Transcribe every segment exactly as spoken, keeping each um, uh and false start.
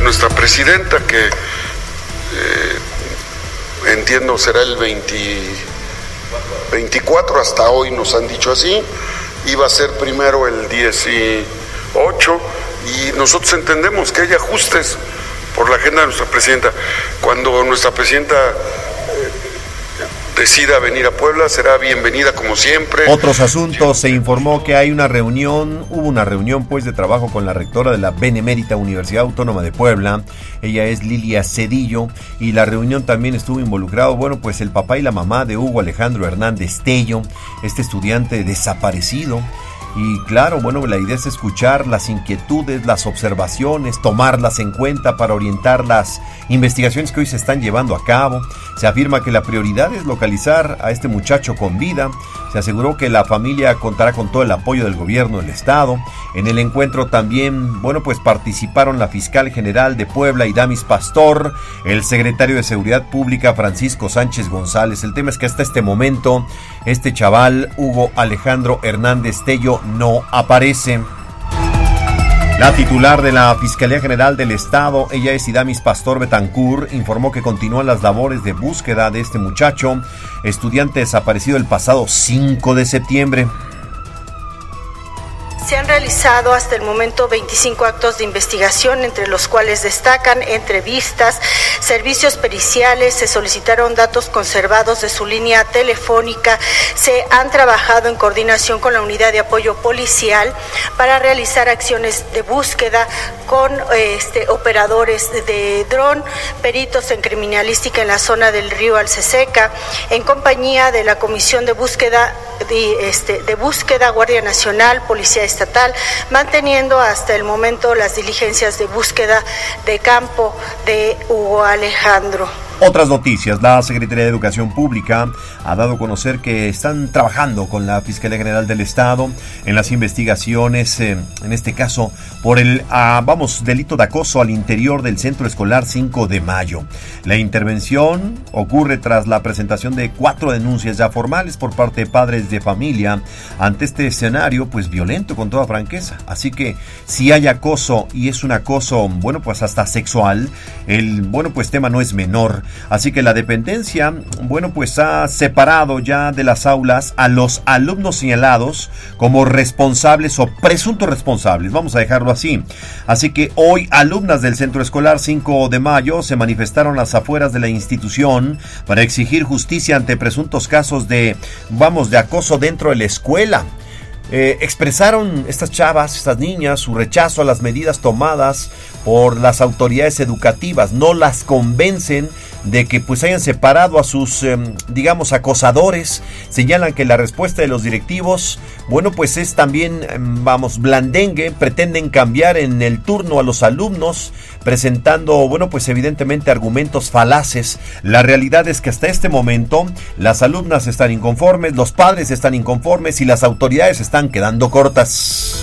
nuestra presidenta, que eh, entiendo será el veinte, veinticuatro, hasta hoy nos han dicho así, iba a ser primero el dieciocho, y nosotros entendemos que hay ajustes por la agenda de nuestra presidenta. Cuando nuestra presidenta decida venir a Puebla, será bienvenida como siempre. Otros asuntos, se informó que hay una reunión, hubo una reunión pues de trabajo con la rectora de la Benemérita Universidad Autónoma de Puebla, ella es Lilia Cedillo, y la reunión también estuvo involucrado, bueno, pues el papá y la mamá de Hugo Alejandro Hernández Tello, este estudiante desaparecido. Y claro, bueno, la idea es escuchar las inquietudes, las observaciones, tomarlas en cuenta para orientar las investigaciones que hoy se están llevando a cabo. Se afirma que la prioridad es localizar a este muchacho con vida. Se aseguró que la familia contará con todo el apoyo del gobierno del estado. En el encuentro también, bueno, pues participaron la fiscal general de Puebla, Idamis Pastor, el secretario de Seguridad Pública, Francisco Sánchez González. El tema es que hasta este momento, este chaval, Hugo Alejandro Hernández Tello, no aparece. La titular de la Fiscalía General del Estado, ella es Idamis Pastor Betancourt, informó que continúan las labores de búsqueda de este muchacho, estudiante desaparecido el pasado cinco de septiembre. Se han realizado hasta el momento veinticinco actos de investigación, entre los cuales destacan entrevistas, servicios periciales, se solicitaron datos conservados de su línea telefónica, se han trabajado en coordinación con la unidad de apoyo policial para realizar acciones de búsqueda con este, operadores de dron, peritos en criminalística en la zona del río Alceseca, en compañía de la Comisión de Búsqueda de, este, de Búsqueda, Guardia Nacional, Policía Estatal, manteniendo hasta el momento las diligencias de búsqueda de campo de Hugo Alejandro. Otras noticias, la Secretaría de Educación Pública ha dado a conocer que están trabajando con la Fiscalía General del Estado en las investigaciones, eh, en este caso, por el, ah, vamos, delito de acoso al interior del Centro Escolar cinco de mayo. La intervención ocurre tras la presentación de cuatro denuncias ya formales por parte de padres de familia ante este escenario, pues violento con toda franqueza. Así que si hay acoso y es un acoso, bueno, pues hasta sexual, el, bueno, pues tema no es menor. Así que la dependencia, bueno, pues ha separado ya de las aulas a los alumnos señalados como responsables o presuntos responsables, vamos a dejarlo así. Así que hoy alumnas del Centro Escolar cinco de mayo se manifestaron a las afueras de la institución para exigir justicia ante presuntos casos de, vamos, de acoso dentro de la escuela. Eh, expresaron estas chavas, estas niñas, su rechazo a las medidas tomadas por las autoridades educativas. No las convencen de que pues hayan separado a sus, eh, digamos, acosadores. Señalan que la respuesta de los directivos, bueno, pues es también, eh, vamos, blandengue. Pretenden cambiar en el turno a los alumnos, presentando, bueno, pues evidentemente argumentos falaces. La realidad es que hasta este momento las alumnas están inconformes, los padres están inconformes y las autoridades están quedando cortas.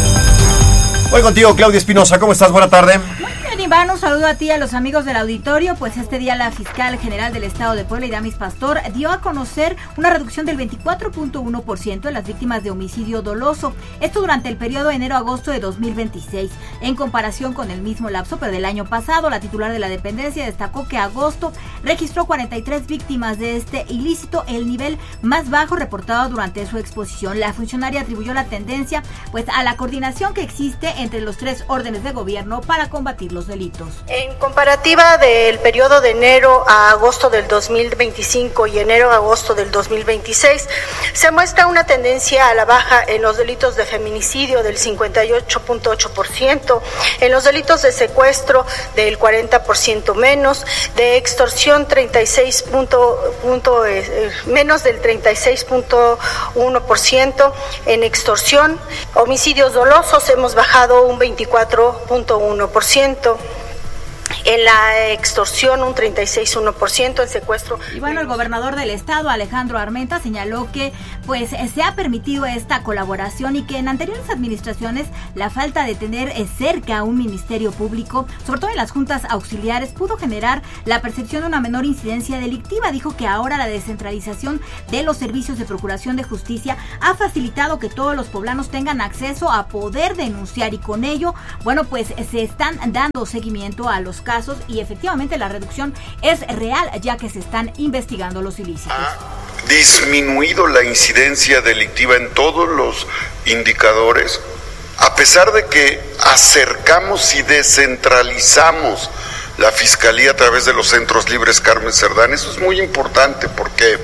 Voy contigo, Claudia Espinosa, ¿cómo estás? Buena tarde. Iván, un saludo a ti y a los amigos del auditorio. Pues este día la fiscal general del estado de Puebla, Idamis Pastor, dio a conocer una reducción del veinticuatro punto uno por ciento en las víctimas de homicidio doloso. Esto durante el periodo enero-agosto de dos mil veintiséis. En comparación con el mismo lapso, pero del año pasado, la titular de la dependencia destacó que agosto registró cuarenta y tres víctimas de este ilícito, el nivel más bajo reportado durante su exposición. La funcionaria atribuyó la tendencia pues a la coordinación que existe entre los tres órdenes de gobierno para combatir los delitos. En comparativa del periodo de enero a agosto del dos mil veinticinco y enero a agosto del dos mil veintiséis, se muestra una tendencia a la baja en los delitos de feminicidio del cincuenta y ocho punto ocho por ciento, en los delitos de secuestro del cuarenta por ciento menos, de extorsión treinta y seis punto, punto, eh, menos del treinta y seis punto uno por ciento, en extorsión, homicidios dolosos hemos bajado un veinticuatro punto uno por ciento. en la extorsión un treinta y seis punto uno por ciento, en secuestro. Y bueno, el gobernador del estado, Alejandro Armenta, señaló que pues se ha permitido esta colaboración y que en anteriores administraciones la falta de tener cerca a un ministerio público, sobre todo en las juntas auxiliares, pudo generar la percepción de una menor incidencia delictiva. Dijo que ahora la descentralización de los servicios de procuración de justicia ha facilitado que todos los poblanos tengan acceso a poder denunciar y con ello, bueno, pues se están dando seguimiento a los casos y efectivamente la reducción es real ya que se están investigando los ilícitos. Ha disminuido la incidencia delictiva en todos los indicadores, a pesar de que acercamos y descentralizamos la Fiscalía a través de los centros libres Carmen Cerdán. Eso es muy importante porque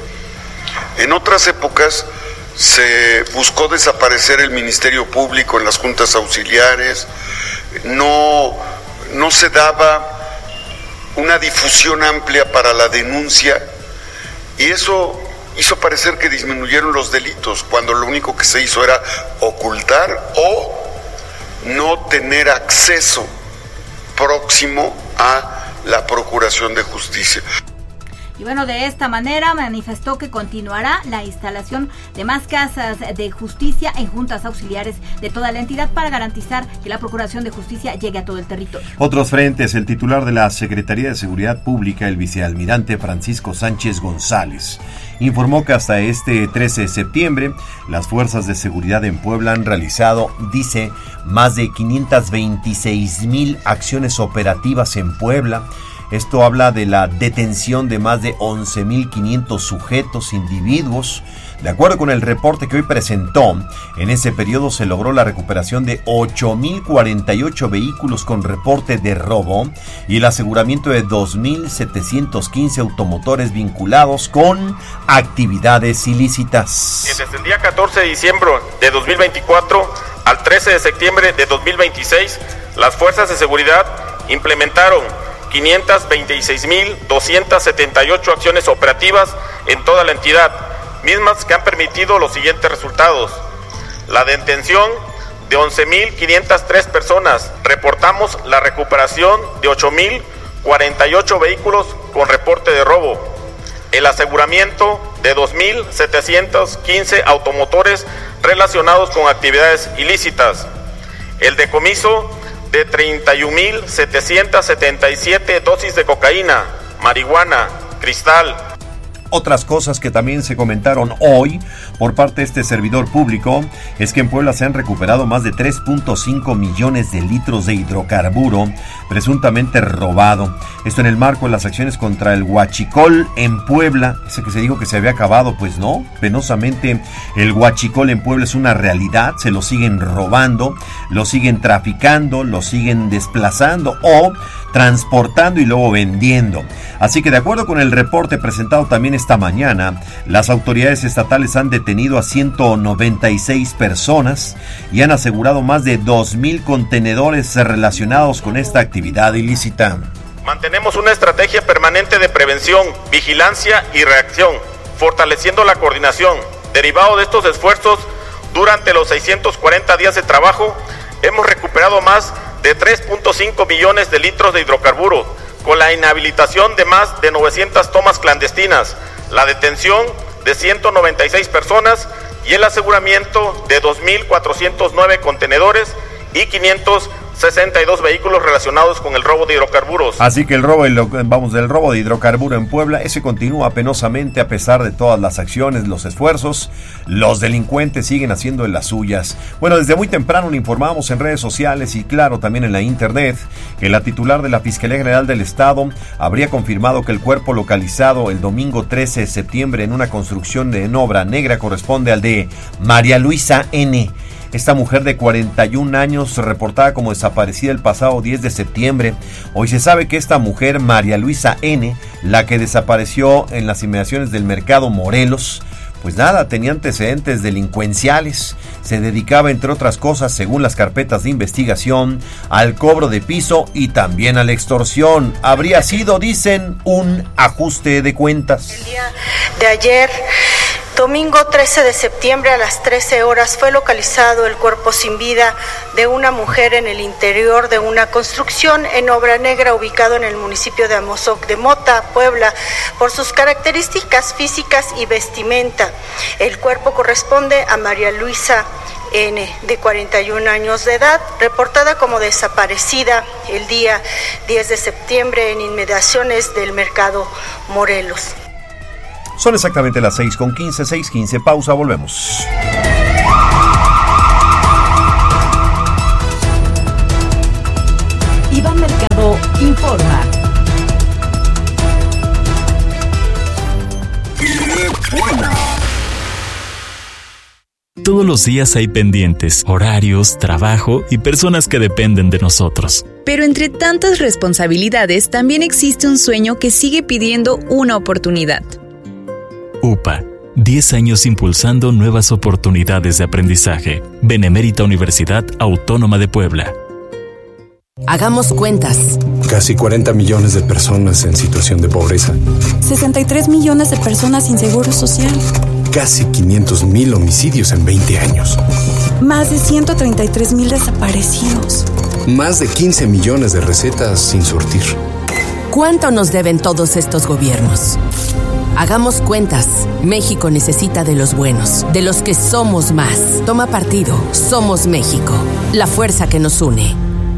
en otras épocas se buscó desaparecer el Ministerio Público en las juntas auxiliares, no, no se daba una difusión amplia para la denuncia y eso hizo parecer que disminuyeron los delitos cuando lo único que se hizo era ocultar o no tener acceso próximo a la Procuración de Justicia. Y bueno, de esta manera manifestó que continuará la instalación de más casas de justicia en juntas auxiliares de toda la entidad para garantizar que la Procuración de Justicia llegue a todo el territorio. Otros frentes, el titular de la Secretaría de Seguridad Pública, el vicealmirante Francisco Sánchez González, informó que hasta este trece de septiembre las fuerzas de seguridad en Puebla han realizado, dice, más de quinientas veintiséis mil acciones operativas en Puebla. Esto habla de la detención de más de once mil quinientos sujetos, individuos. De acuerdo con el reporte que hoy presentó, en ese periodo se logró la recuperación de ocho mil cuarenta y ocho vehículos con reporte de robo y el aseguramiento de dos mil setecientos quince automotores vinculados con actividades ilícitas. Desde el día catorce de diciembre de dos mil veinticuatro al trece de septiembre de dos mil veintiséis, las fuerzas de seguridad implementaron quinientas veintiséis mil doscientas setenta y ocho acciones operativas en toda la entidad, mismas que han permitido los siguientes resultados. La detención de once mil quinientas tres personas, reportamos la recuperación de ocho mil cuarenta y ocho vehículos con reporte de robo, el aseguramiento de dos mil setecientos quince automotores relacionados con actividades ilícitas, el decomiso de treinta y un mil setecientos setenta y siete dosis de cocaína, marihuana, cristal. Otras cosas que también se comentaron hoy por parte de este servidor público es que en Puebla se han recuperado más de tres punto cinco millones de litros de hidrocarburo presuntamente robado. Esto en el marco de las acciones contra el huachicol en Puebla. Ese que se dijo que se había acabado, pues no. Penosamente el huachicol en Puebla es una realidad. Se lo siguen robando, lo siguen traficando, lo siguen desplazando o transportando y luego vendiendo. Así que de acuerdo con el reporte presentado también esta mañana, las autoridades estatales han detenido a ciento noventa y seis personas y han asegurado más de dos mil contenedores relacionados con esta actividad ilícita. Mantenemos una estrategia permanente de prevención, vigilancia y reacción, fortaleciendo la coordinación. Derivado de estos esfuerzos, durante los seiscientos cuarenta días de trabajo, hemos recuperado más de tres punto cinco millones de litros de hidrocarburos, con la inhabilitación de más de novecientas tomas clandestinas, la detención de ciento noventa y seis personas y el aseguramiento de dos mil cuatrocientos nueve contenedores y quinientos sesenta y dos vehículos relacionados con el robo de hidrocarburos. Así que el robo, vamos, del robo de hidrocarburo en Puebla, ese continúa penosamente a pesar de todas las acciones, los esfuerzos. Los delincuentes siguen haciendo en las suyas. Bueno, desde muy temprano le informamos en redes sociales y claro también en la internet que la titular de la Fiscalía General del Estado habría confirmado que el cuerpo localizado el domingo trece de septiembre en una construcción en obra negra corresponde al de María Luisa N., esta mujer de cuarenta y un años reportada como desaparecida el pasado diez de septiembre. Hoy se sabe que esta mujer, María Luisa N., la que desapareció en las inmediaciones del Mercado Morelos, pues nada, tenía antecedentes delincuenciales. Se dedicaba, entre otras cosas, según las carpetas de investigación, al cobro de piso y también a la extorsión. Habría sido, dicen, un ajuste de cuentas. El día de ayer Domingo trece de septiembre a las trece horas fue localizado el cuerpo sin vida de una mujer en el interior de una construcción en obra negra ubicado en el municipio de Amozoc de Mota, Puebla, por sus características físicas y vestimenta. El cuerpo corresponde a María Luisa N, de cuarenta y un años de edad, reportada como desaparecida el día diez de septiembre en inmediaciones del Mercado Morelos. Son exactamente las seis con quince, seis quince, pausa, volvemos. Iván Mercado informa. Todos los días hay pendientes, horarios, trabajo y personas que dependen de nosotros. Pero entre tantas responsabilidades también existe un sueño que sigue pidiendo una oportunidad. U P A, diez años impulsando nuevas oportunidades de aprendizaje. Benemérita Universidad Autónoma de Puebla. Hagamos cuentas. Casi cuarenta millones de personas en situación de pobreza. sesenta y tres millones de personas sin seguro social. Casi quinientos mil homicidios en veinte años. Más de ciento treinta y tres mil desaparecidos. Más de quince millones de recetas sin surtir. ¿Cuánto nos deben todos estos gobiernos? Hagamos cuentas. México necesita de los buenos, de los que somos más. Toma partido. Somos México. La fuerza que nos une.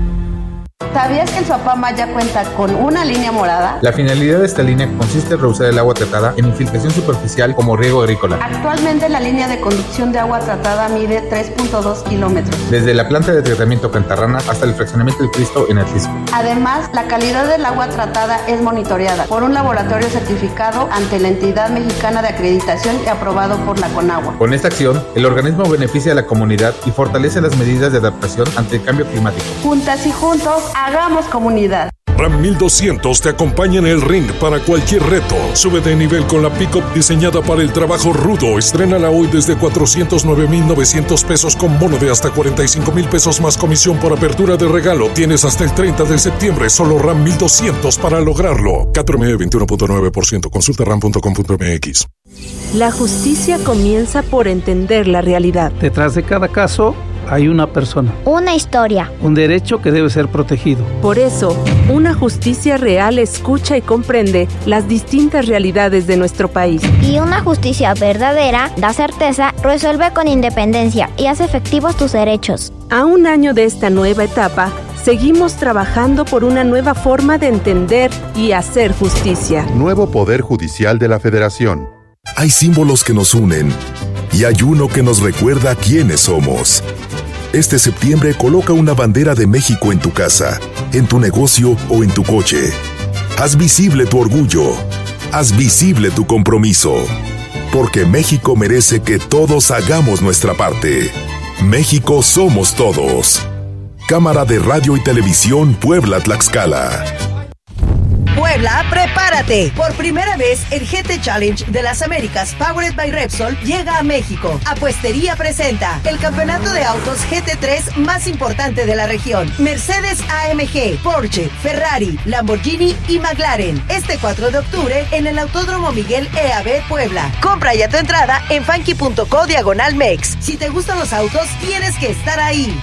¿Sabías que el Suapama ya cuenta con una línea morada? La finalidad de esta línea consiste en reusar el agua tratada en infiltración superficial como riego agrícola. Actualmente la línea de conducción de agua tratada mide tres punto dos kilómetros. Desde la planta de tratamiento Cantarrana hasta el fraccionamiento del Cristo en Atlisco. Además, la calidad del agua tratada es monitoreada por un laboratorio certificado ante la entidad mexicana de acreditación y aprobado por la CONAGUA. Con esta acción, el organismo beneficia a la comunidad y fortalece las medidas de adaptación ante el cambio climático. Juntas y juntos, hagamos comunidad. Ram mil doscientos te acompaña en el ring para cualquier reto. Sube de nivel con la pick-up diseñada para el trabajo rudo. Estrénala hoy desde cuatrocientos nueve mil novecientos pesos con bono de hasta cuarenta y cinco mil pesos más comisión por apertura de regalo. Tienes hasta el treinta de septiembre. Solo Ram mil doscientos para lograrlo. C A T R M veintiuno punto nueve por ciento. Consulta ram punto com punto m x. La justicia comienza por entender la realidad. Detrás de cada caso hay una persona. Una historia. Un derecho que debe ser protegido. Por eso, una justicia real escucha y comprende las distintas realidades de nuestro país. Y una justicia verdadera da certeza, resuelve con independencia y hace efectivos tus derechos. A un año de esta nueva etapa, seguimos trabajando por una nueva forma de entender y hacer justicia. Nuevo Poder Judicial de la Federación. Hay símbolos que nos unen y hay uno que nos recuerda quiénes somos. Este septiembre coloca una bandera de México en tu casa, en tu negocio o en tu coche. Haz visible tu orgullo. Haz visible tu compromiso. Porque México merece que todos hagamos nuestra parte. México somos todos. Cámara de Radio y Televisión Puebla-Tlaxcala. Puebla, prepárate. Por primera vez, el G T Challenge de las Américas, powered by Repsol, llega a México. Apuestería presenta el campeonato de autos G T tres más importante de la región. Mercedes A M G, Porsche, Ferrari, Lamborghini y McLaren. Este cuatro de octubre en el Autódromo Miguel E A B Puebla. Compra ya tu entrada en funky punto co diagonal mex. Si te gustan los autos, tienes que estar ahí.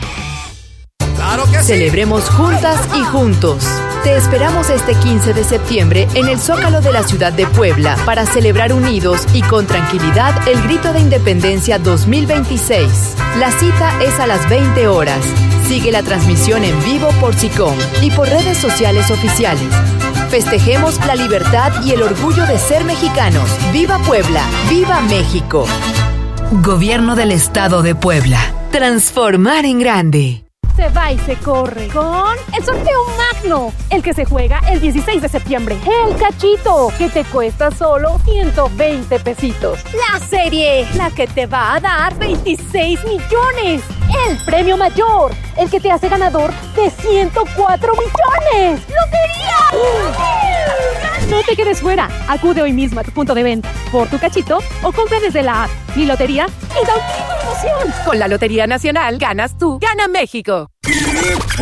¡Claro que sí! Celebremos juntas y juntos. Te esperamos este quince de septiembre en el Zócalo de la ciudad de Puebla para celebrar unidos y con tranquilidad el Grito de Independencia dos mil veintiséis. La cita es a las veinte horas. Sigue la transmisión en vivo por SICOM y por redes sociales oficiales. Festejemos la libertad y el orgullo de ser mexicanos. ¡Viva Puebla! ¡Viva México! Gobierno del Estado de Puebla. Transformar en grande. Se va y se corre con el sorteo magno, el que se juega el dieciséis de septiembre. El cachito, que te cuesta solo ciento veinte pesitos. La serie, la que te va a dar veintiséis millones. El premio mayor, el que te hace ganador de ciento cuatro millones. ¡Lotería! No te quedes fuera. Acude hoy mismo a tu punto de venta por tu cachito o compra desde la app Mi Lotería y da un tipo de emoción. Con la Lotería Nacional ganas tú, gana México.